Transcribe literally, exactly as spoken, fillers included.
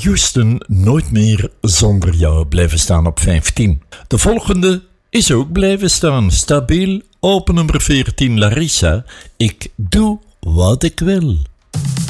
Houston, Nooit meer zonder jou blijven staan op vijftien. De volgende is ook blijven staan. Stabiel op nummer veertien, Larissa. Ik doe wat ik wil.